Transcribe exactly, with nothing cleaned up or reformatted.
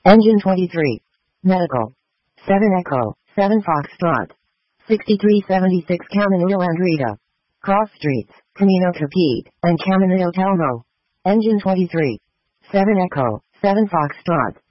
Engine twenty-three. Medical. seven Echo, seven Foxtrot. sixty-three seventy-six Caminito Andrita. Cross Streets, Camino Capite, and Caminito Telmo. Engine twenty-three. seven Echo, seven Foxtrot.